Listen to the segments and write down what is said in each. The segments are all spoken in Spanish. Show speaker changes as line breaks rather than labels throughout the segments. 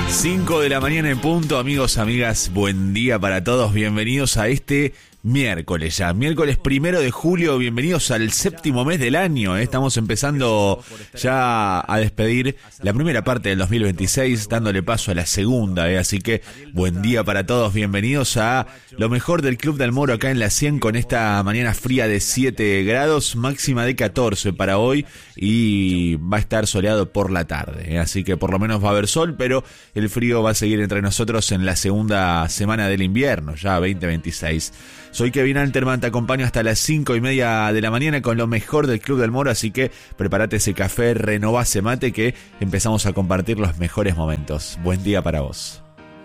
5 de la mañana en punto, amigos, amigas, buen día para todos, bienvenidos a este miércoles ya, miércoles 1 de julio, bienvenidos al séptimo mes del año, estamos empezando ya a despedir la primera parte del 2026, dándole paso a la segunda, así que buen día para todos, bienvenidos a lo mejor del Club del Moro acá en la 100 con esta mañana fría de 7 grados, máxima de 14 para hoy y va a estar soleado por la tarde, así que por lo menos va a haber sol, pero el frío va a seguir entre nosotros en la segunda semana del invierno, ya 2026. Soy Kevin Alterman, te acompaño hasta las 5:30 de la mañana con lo mejor del Club del Moro, así que prepárate ese café, renová ese mate que empezamos a compartir los mejores momentos. Buen día para vos.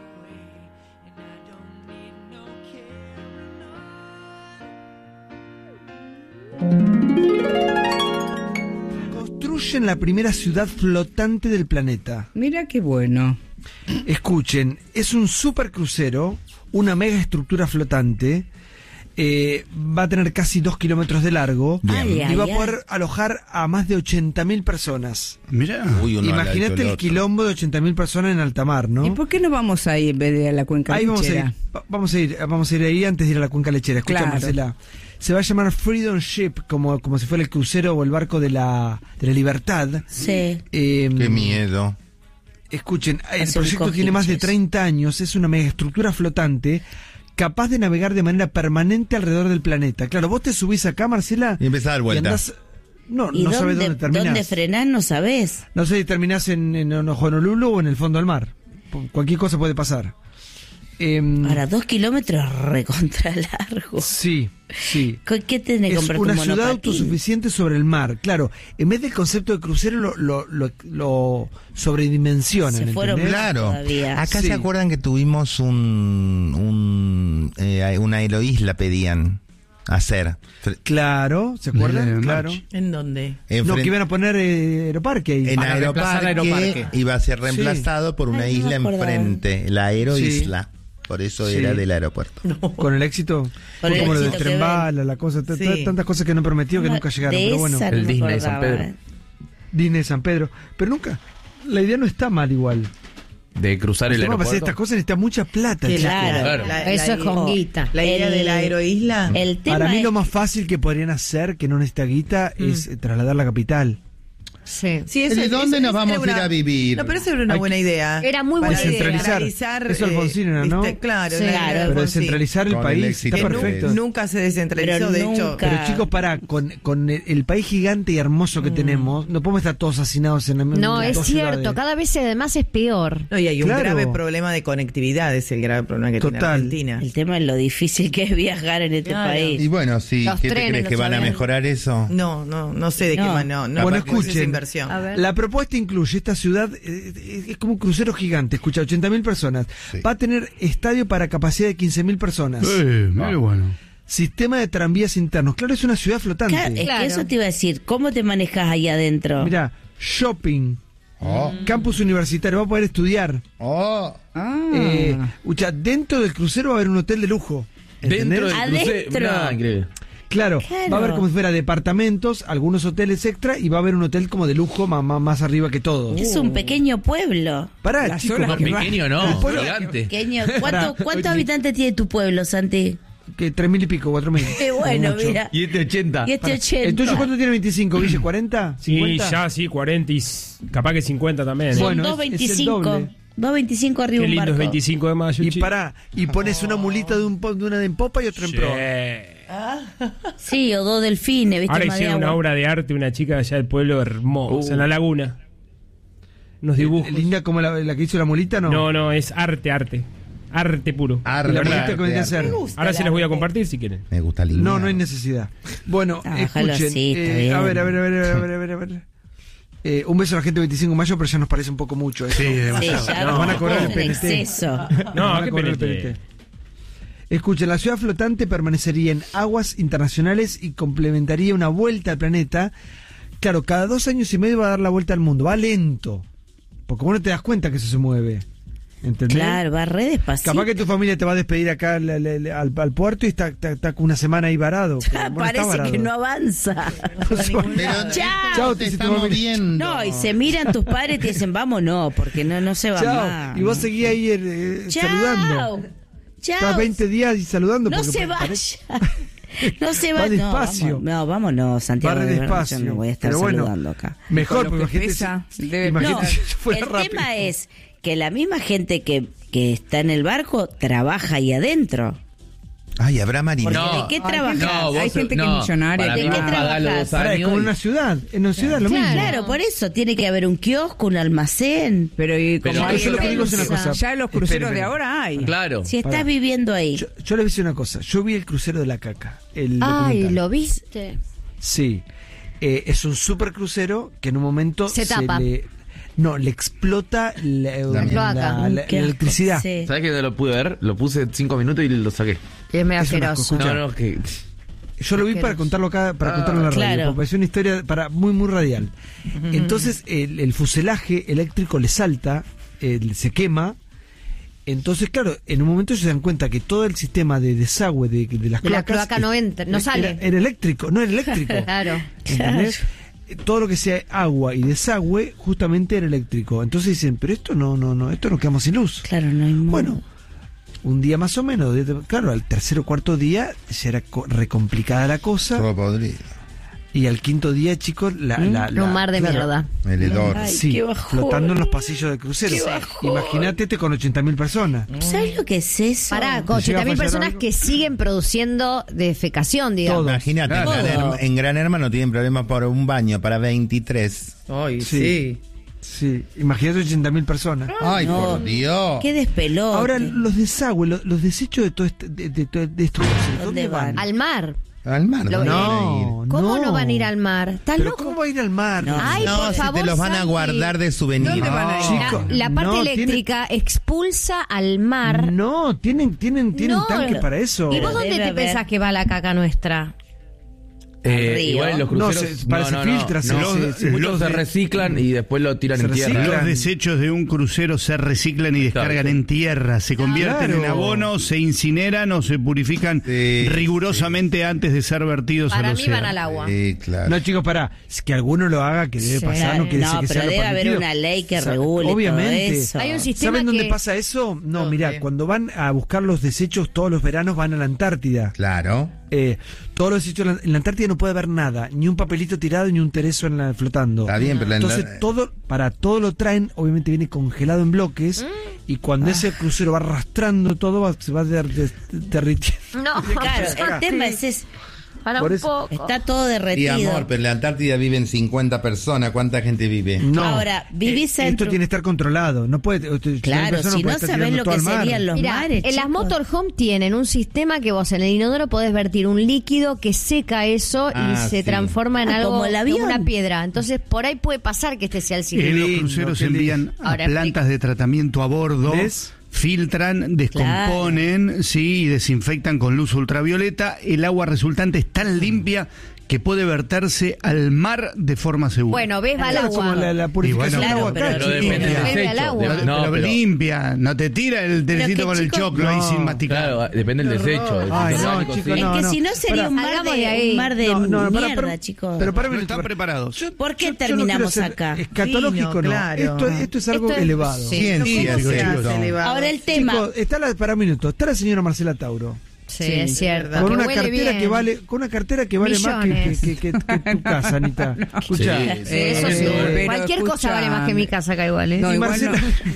Construyen la primera ciudad flotante del planeta.
Mira qué bueno.
Escuchen, es un supercrucero, una mega estructura flotante. Va a tener casi 2 kilómetros de largo y va a poder alojar a más de 80.000 personas.
Mirá.
Imagínate el quilombo de 80.000 personas en alta mar, ¿no?
¿Y por qué no vamos ahí en vez de a la cuenca lechera?
Vamos a ir ahí antes de ir a la cuenca lechera. Escucha, claro. Marcela. Se va a llamar Freedom Ship, como si fuera el crucero o el barco de la libertad.
Sí.
Qué miedo.
Escuchen, el proyecto tiene más de 30 años, es una mega estructura flotante capaz de navegar de manera permanente alrededor del planeta. Claro, vos te subís acá, Marcela,
y empezás a dar vueltas.
No sabés dónde terminás.
¿Dónde frenás? No sabés.
No sé si terminás en Honolulu o en el fondo del mar. Cualquier cosa puede pasar.
Ahora, 2 kilómetros recontra largo.
Sí.
¿Qué tenés que comprar?
Es una ciudad autosuficiente sobre el mar. Claro, en vez del concepto de crucero lo sobredimensionan.
Se fueron,
claro.
Todavía.
Acá se acuerdan que tuvimos una aeroisla pedían hacer.
Claro, ¿se acuerdan? Claro.
¿En dónde?
Que iban a poner Aeroparque ahí.
En Aeroparque iba a ser reemplazado por una isla enfrente, la Aeroisla. Por eso era del aeropuerto.
No. Con el éxito. Fue como lo del tren bala, la cosa, tantas cosas que no prometió que nunca llegaron. Pero bueno,
el Disney de San Pedro.
Disney de San Pedro. Pero nunca. La idea no está mal igual.
De cruzar el aeropuerto.
Para hacer estas cosas necesita mucha plata.
Claro.
Eso es con guita.
La idea de la aeroisla.
Para mí lo más fácil que podrían hacer, que no necesita guita, es trasladar la capital.
Sí.
¿De dónde nos vamos a ir a vivir?
No, pero eso era una buena idea. Era muy buena idea.
Descentralizar. Eso Alfonsín, ¿no?
Claro,
sí,
pero descentralizar el país está perfecto.
Nunca se descentralizó, de hecho.
Pero chicos, con el país gigante y hermoso que tenemos, no podemos estar todos hacinados en
No, es cierto,
ciudades.
cada vez además es peor.
No, y hay un grave problema de conectividad, es el grave problema que tiene Argentina.
El tema es lo difícil que es viajar en este país.
Y bueno, sí, ¿qué te crees que van a mejorar eso?
No sé de qué van, no.
Bueno, escuchen.
La
propuesta incluye esta ciudad, es como un crucero gigante, escucha, 80.000 personas. Sí. Va a tener estadio para capacidad de 15.000 personas.
Muy bueno.
Sistema de tranvías internos. Claro, es una ciudad flotante.
Claro, eso te iba a decir. ¿Cómo te manejas ahí adentro?
Mira, shopping, campus universitario, va a poder estudiar. Dentro del crucero va a haber un hotel de lujo. ¿Entendés?
Dentro del crucero. Increíble.
Claro, va a haber como si fuera departamentos, algunos hoteles extra y va a haber un hotel como de lujo más arriba que todos.
Es un pequeño pueblo.
Pará, chicos.
No, pequeño no, gigante.
Pequeño. ¿Cuántos habitantes tiene tu pueblo, Santi?
Que 3.000 y pico, 4.000.
Qué bueno, mira.
Y este 80.
¿El tuyo cuánto tiene 25, Guille? ¿40? ¿50?
Sí, ya sí, 40 y capaz que 50 también.
Son 2.25. 2.25 arriba
Qué
un barco.
lindo, 25 de mayo.
Y pones una mulita de una en popa y otra en proa.
Sí, o 2 delfines, ¿viste?
Ahora hicieron una obra de arte, una chica allá del pueblo hermosa, en la laguna. Unos dibujos.
¿Linda como la que hizo la mulita, no?
No, es arte. Arte puro.
¿Y la mulita que hacer?
Ahora se las voy a compartir si quieren.
Me gusta linda.
No hay necesidad. Bueno, escuchen. A ver. Un beso a la gente de 25 de mayo, pero ya nos parece un poco mucho.
Sí, demasiado.
Sí,
nos van a cobrar el PNT.
Exceso.
No, qué PNT.
Escuchen, la ciudad flotante permanecería en aguas internacionales y complementaría una vuelta al planeta. Claro, cada 2 años y medio va a dar la vuelta al mundo. Va lento, porque vos no te das cuenta que eso se mueve. ¿entendés?
Claro, va re despacito.
Capaz que tu familia te va a despedir acá al puerto y está una semana ahí varado.
Parece que no avanza.
Chao, te está moviendo.
No, y se miran tus padres y te dicen, vámonos, porque no se va más.
Y vos seguís ahí saludando.
Chao.
Estás 20 días y saludando.
No se vaya. No se va.
Va despacio.
No, vámonos, Santiago.
Va despacio.
Yo no voy a estar saludando acá.
Mejor, porque
imagínate si fuera rápido. El tema es que la misma gente que está en el barco trabaja ahí adentro.
Ay, habrá marineros.
¿De qué trabajas?
Hay gente que es millonaria.
¿De qué trabajas?
Es como en una ciudad. En una ciudad lo mismo.
Claro, por eso tiene que haber un kiosco, un almacén.
Pero
yo lo que digo es una cosa.
Ya los cruceros de ahora hay.
Claro.
Si estás viviendo ahí.
Yo le voy a decir una cosa. Yo vi el crucero de la caca.
Ay, ¿lo viste?
Sí. Es un super crucero que en un momento
se tapa.
le explota la electricidad.
Sí.
¿Sabes que no lo pude ver? Lo puse 5 minutos y lo saqué.
Es medio asqueroso.
Que...
Yo lo vi para contarlo acá, para contarlo en la radio, porque es una historia muy muy radial. Entonces el fuselaje eléctrico le salta, se quema. Entonces, claro, en un momento ellos se dan cuenta que todo el sistema de desagüe de las cloacas...
La cloaca no entra, no sale.
Era eléctrico, no era eléctrico.
Claro.
¿Entendés? Todo lo que sea agua y desagüe justamente era eléctrico. Entonces dicen, pero esto no, esto nos quedamos sin luz.
Claro, no hay modo.
Bueno, un día más o menos, claro, al tercer o cuarto día ya era recomplicada la cosa.
Todo podrido.
Y al quinto día, chicos,
un mar de mierda.
El hedor.
Ay,
sí,
qué bajón.
flotando en los pasillos del crucero. Imagínate con 80.000 personas.
¿Sabes lo que es eso?
Pará, con 80.000 personas
algo?
que siguen produciendo defecación, digamos.
Imagínate, en Gran Hermano tienen problemas por un baño para 23.
Ay,
sí. Sí, imagínate 80.000 personas.
Ay, por Dios.
Qué despelote.
Ahora, los desagües, los desechos de todo de estos cruceros, ¿dónde van?
Al mar.
Al mar,
No,
¿Cómo no van a ir al mar? ¿Estás
¿Pero
loco?
cómo va a ir al mar?
Ay,
no,
por
si
favor,
te los van a
Santi.
guardar de souvenir.
¿Dónde van a ir?
Chicos,
La parte
no,
eléctrica expulsa al mar.
No, tienen
No,
tanque para eso.
¿Y vos dónde
Debe
te
haber.
pensás que va la caca nuestra?
río.
Igual los
No,
cruceros
se filtra,
muchos se reciclan y después lo tiran en tierra.
Los desechos de un crucero se reciclan y descargan en tierra, se convierten en abono, se incineran o se purifican rigurosamente antes de ser vertidos al
Para mí
océano.
van al agua.
Claro.
No, chicos, pará. Es que alguno lo haga, que debe pasar, no quiere decir que sea
pero
lo
debe haber
permitido.
una ley que regule
obviamente.
todo eso.
Hay un sistema
¿Saben dónde
que...
pasa eso? No, mirá, cuando van a buscar los desechos todos los veranos van a la Antártida.
Claro.
Todos los desechos en la Antártida no puede haber nada, ni un papelito tirado ni un tereso flotando.
Está bien, pero
entonces todo lo traen, obviamente viene congelado en bloques y cuando ese crucero va arrastrando todo se va derritiendo.
No,
Claro, el tema es
para
Por
un
eso-
poco.
está todo
Y
derretido.
amor, pero en la Antártida viven 50 personas. ¿Cuánta gente vive?
No.
Ahora, vivís
esto
adentro.
tiene que estar controlado. No puede.
Claro, si no sabés lo que serían los
Mira,
mares.
en las
chicos.
motorhome tienen un sistema que vos en el inodoro podés vertir un líquido que seca eso y se
sí.
transforma en algo
como el avión.
como una piedra. Entonces por ahí puede pasar que este sea el
Los
sistema.
cruceros
qué
envían a
Ahora
plantas de tratamiento a bordo,
¿Ves?
filtran, descomponen, sí, y desinfectan con luz ultravioleta. El agua resultante es tan limpia que puede verterse al mar de forma segura.
Bueno, ves, va al
Claro, como
agua.
la purificación
Y bueno,
del agua
claro,
acá.
pero
depende del
Bebe
desecho.
al agua.
pero limpia, no te tira el telecito
que,
con el
chicos,
choclo ahí
no.
sin masticar.
Claro, depende del desecho.
Ay,
El
no,
orgánico,
chicos,
sí.
Es
no.
que si no sería un mar
Salgamos de
de
ahí.
mierda, chicos.
Pero para
No están preparados.
¿Por qué
yo no
terminamos
quiero ser
acá?
Escatológico,
Sí, no,
no.
claro.
Esto es algo
Esto es-
elevado.
sí.
Ciencia,
¿Cómo se
chicos.
hace elevado?
Ahora el tema.
Chicos, para un minuto. Está la señora Marcela Tauro.
Sí, es cierto.
verdad.
Con
Que
una
huele
cartera
bien.
que vale, más
Millones.
que tu casa, Anita. Escuchá.
Sí, eso sí.
pero
Cualquier cosa
escucha-
vale más que mi casa acá igual, ¿eh?
No,
Y
igual
Marcela,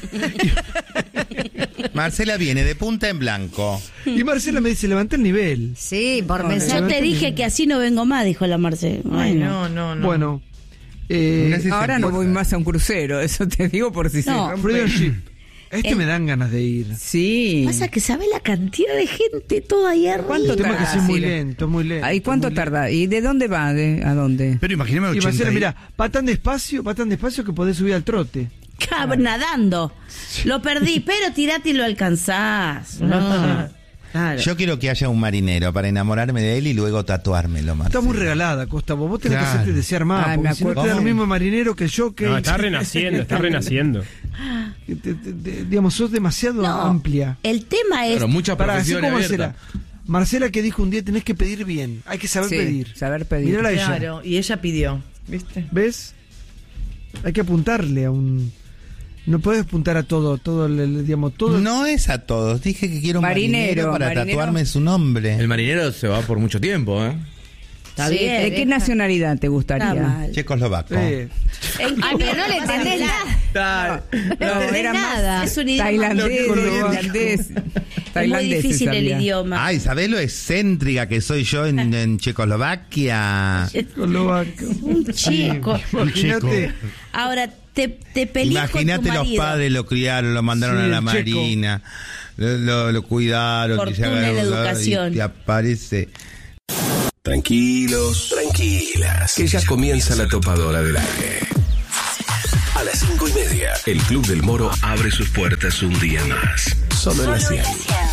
Marcela viene de punta en blanco.
y Marcela me dice, levanta el nivel.
Sí, por
No,
mensaje.
Yo te dije que así no vengo más, dijo la Marce.
Ay,
Bueno.
no.
Bueno.
Gracias.
Ahora no voy más a un crucero, eso te digo por si
No.
se rompe.
Freedom Ship. Me dan ganas de ir.
Sí.
Pasa que sabe la cantidad de gente toda ahí arriba.
¿Cuánto
El tema es que
tarda?
es muy
Sí.
lento, muy lento.
¿Y cuánto
muy lento.
tarda? ¿Y de dónde va? ¿A dónde?
Pero imagíname
Y
80.
Marcela, mira, va tan despacio que podés subir al trote.
Nadando. Lo perdí, pero tirate y lo alcanzás. No. Claro.
Yo quiero que haya un marinero para enamorarme de él y luego tatuármelo, Marcelo.
Está muy regalada, Costa. Vos tenés que hacerte desear más.
Ay,
porque si no te da lo mismo marinero que yo. Que
No, está renaciendo.
Digamos, sos demasiado amplia.
El tema es...
Pero mucha profesión abierta.
Marcela que dijo un día tenés que pedir bien. Hay que saber pedir.
Saber pedir.
Mirala a ella.
Claro, y ella pidió, ¿viste?
¿Ves? Hay que apuntarle a un... No puedes apuntar a todo, digamos, todo.
No es a todos. Dije que quiero un marinero para tatuarme su nombre.
El marinero se va por mucho tiempo, ¿eh?
Está bien.
¿De qué nacionalidad te gustaría?
Checoslovaco.
Pero no le entendés nada.
No, era
nada.
Es un idioma
tailandés.
Es muy difícil el idioma.
Ay, ¿sabés lo excéntrica que soy yo en Checoslovaquia?
Un chico.
Imagínate.
Ahora, te peleas con tu
Imagínate, los
marido.
padres lo criaron, lo mandaron a la marina, lo cuidaron.
Fortuna en la educación.
Y te aparece...
Tranquilos, tranquilas, que ya comienza la topadora del aire. A las 5:30, el Club del Moro abre sus puertas un día más. Solo en la 100.